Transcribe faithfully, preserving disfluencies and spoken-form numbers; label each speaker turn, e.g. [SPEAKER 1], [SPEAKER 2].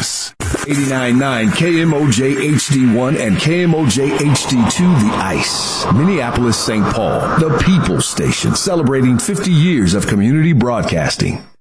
[SPEAKER 1] Minneapolis. eighty-nine point nine K M O J H D one and K M O J H D two, The Ice. Minneapolis, Saint Paul, the People's Station, celebrating fifty years of community broadcasting.